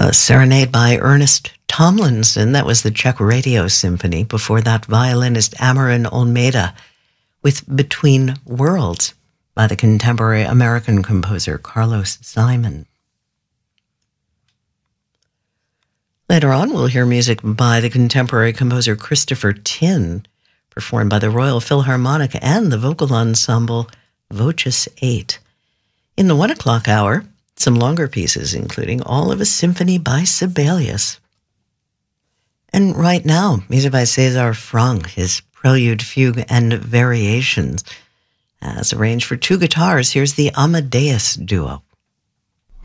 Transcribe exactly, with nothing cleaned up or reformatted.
A serenade by Ernest Tomlinson. That was the Czech Radio Symphony. Before that, violinist Amarin Olmeda with Between Worlds by the contemporary American composer Carlos Simon. Later on, we'll hear music by the contemporary composer Christopher Tin, performed by the Royal Philharmonic and the vocal ensemble Voces eight. In the one o'clock hour, some longer pieces, including all of a symphony by Sibelius. And right now, music by César Franck, his Prelude, Fugue, and Variations. As arranged for two guitars, here's the Amadeus Duo.